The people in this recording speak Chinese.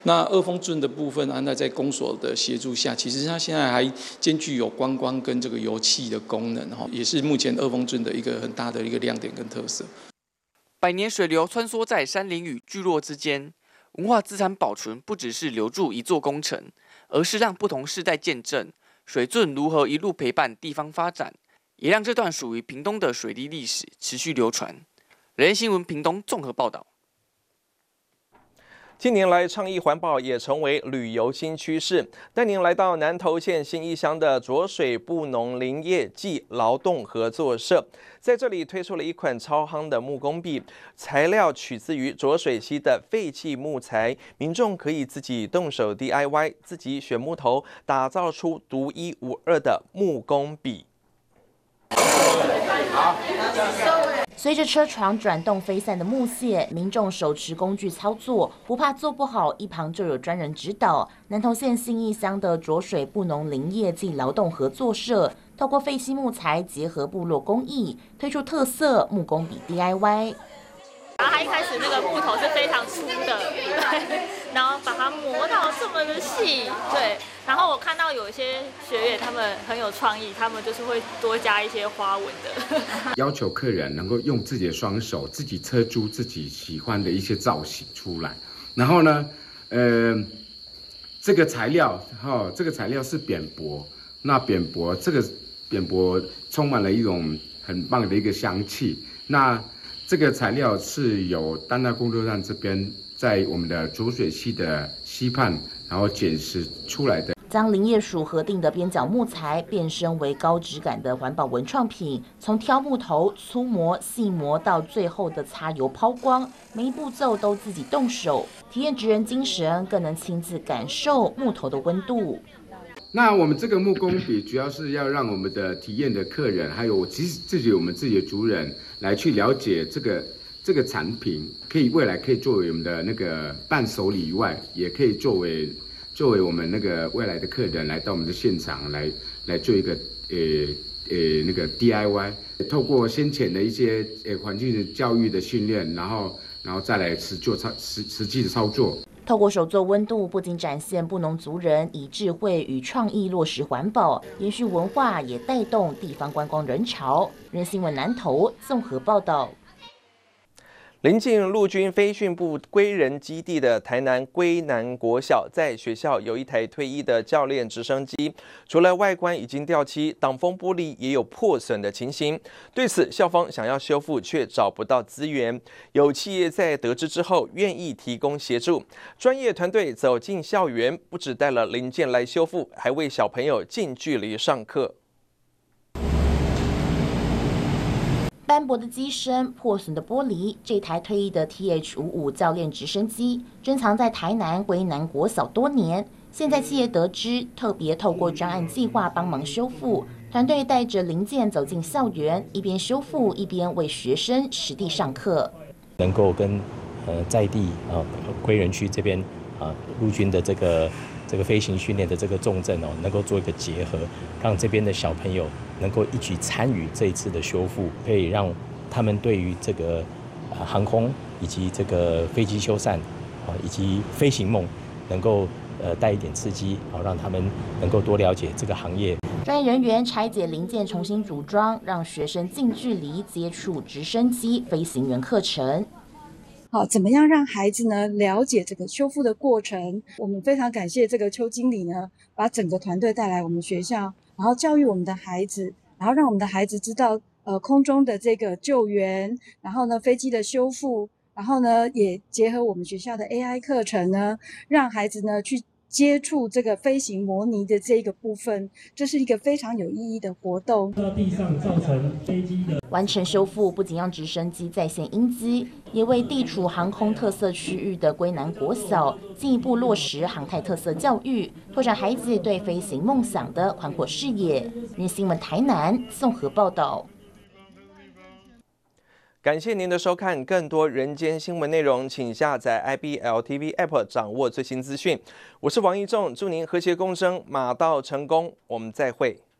那二峰圳的部分，那在公所的协助下，其实它现在还兼具有观光跟这个油气的功能，也是目前二峰圳的一个很大的一个亮点跟特色。 百年水流穿梭在山林与聚落之间，文化资产保存不只是留住一座工程，而是让不同世代见证水圳如何一路陪伴地方发展，也让这段属于屏东的水利历史持续流传。人间新闻屏东综合报道。 近年来，倡议环保也成为旅游新趋势。带您来到南投县信义乡的浊水布农林业暨劳动合作社，在这里推出了一款超夯的木工笔，材料取自于浊水溪的废弃木材，民众可以自己动手 DIY， 自己选木头，打造出独一无二的木工笔。 随着车床转动飞散的木屑，民众手持工具操作，不怕做不好，一旁就有专人指导。南投县信义乡的浊水布农林业暨劳动合作社，透过废弃木材结合部落工艺，推出特色木工笔 DIY。 然后它一开始那个木头是非常粗的，对，然后把它磨到这么的细，对。然后我看到有一些学员他们很有创意，他们就是会多加一些花纹的， 要求客人能够用自己的双手，自己车出自己喜欢的一些造型出来。然后呢，这个材料是扁柏，那这个扁柏充满了一种很棒的一个香气。那这个材料是由丹大工作站这边在我们的浊水溪的溪畔，然后捡拾出来的。 将林业署核定的边角木材变身为高质感的环保文创品，从挑木头、粗磨、细磨到最后的擦油抛光，每一步骤都自己动手，体验职人精神，更能亲自感受木头的温度。 那我们这个木工笔主要是要让我们的体验的客人，还有我们自己的族人来去了解这个产品，未来可以作为我们的那个伴手礼以外，也可以作为我们那个未来的客人来到我们的现场来做一个那个 DIY， 透过先前的一些环境的教育的训练，然后再来实际的操作。 透过手作温度，不仅展现布农族人以智慧与创意落实环保，延续文化，也带动地方观光人潮。人新闻南投综合报道。 临近陆军飞训部归仁基地的台南归南国小，在学校有一台退役的教练直升机，除了外观已经掉漆，挡风玻璃也有破损的情形。对此，校方想要修复却找不到资源，有企业在得知之后愿意提供协助。专业团队走进校园，不只带了零件来修复，还为小朋友近距离上课。 斑驳的机身、破损的玻璃，这台退役的 TH55教练直升机珍藏在台南归南国小多年。现在企业得知，特别透过专案计划帮忙修复，团队带着零件走进校园，一边修复一边为学生实地上课。 能够跟在地归仁区这边陆军的这个飞行训练的这个重镇能够做一个结合，让这边的小朋友能够一起参与这一次的修复，可以让他们对于这个航空以及这个飞机修缮以及飞行梦能够带一点刺激，让他们能够多了解这个行业。 专业人员拆解零件重新组装，让学生近距离接触直升机飞行员课程。 好，怎么样让孩子呢了解这个修复的过程？我们非常感谢这个邱经理呢，把整个团队带来我们学校，然后教育我们的孩子，然后让我们的孩子知道空中的这个救援，然后呢飞机的修复，然后呢也结合我们学校的 AI 课程呢，让孩子呢去接触这个飞行模拟的这个部分，这是一个非常有意义的活动。 到地上造成飞机的完成修复，不仅让直升机再现英姿，也为地处航空特色区域的归南国小进一步落实航太特色教育，拓展孩子对飞行梦想的宽阔视野。人新闻台南综合报道。 感谢您的收看，更多人间新闻内容，请下载 IBL TV App 掌握最新资讯。我是王一仲，祝您和谐共生，马到成功，我们再会。